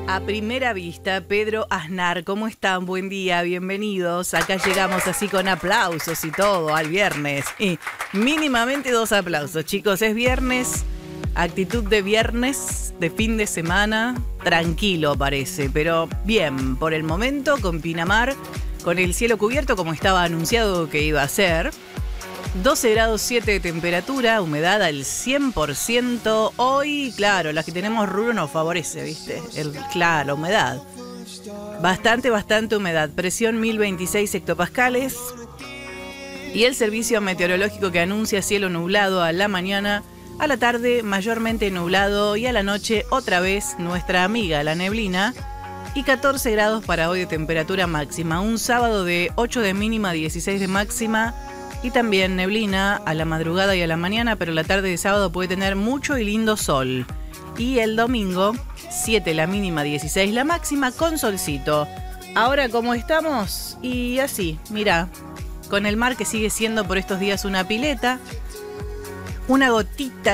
A primera vista, Pedro Aznar, ¿cómo están? Buen día, bienvenidos. Acá llegamos así con aplausos y todo al viernes. Y mínimamente 2 aplausos, chicos. Es viernes, actitud de viernes, de fin de semana. Tranquilo parece, pero bien, por el momento con Pinamar, con el cielo cubierto como estaba anunciado que iba a ser. 12 grados 7 de temperatura, humedad al 100%. Hoy, claro, las que tenemos rubro nos favorece, ¿viste? La humedad. Bastante humedad. Presión 1026 hectopascales. Y el servicio meteorológico que anuncia cielo nublado a la mañana, a la tarde mayormente nublado y a la noche otra vez nuestra amiga la neblina. Y 14 grados para hoy de temperatura máxima. Un sábado de 8 de mínima, 16 de máxima. Y también neblina a la madrugada y a la mañana, pero la tarde de sábado puede tener mucho y lindo sol. Y el domingo, 7 la mínima, 16 la máxima, con solcito. Ahora, ¿cómo estamos? Y así, mirá, con el mar que sigue siendo por estos días una pileta, una gotita